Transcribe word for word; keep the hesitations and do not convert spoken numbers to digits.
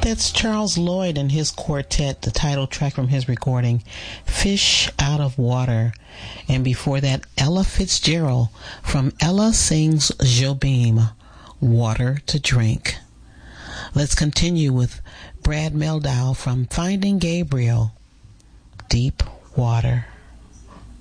That's Charles Lloyd and his quartet, the title track from his recording, Fish Out of Water. And before that, Ella Fitzgerald from Ella Sings Jobim, Water to Drink. Let's continue with Brad Mehldau from Finding Gabriel, Deep Water.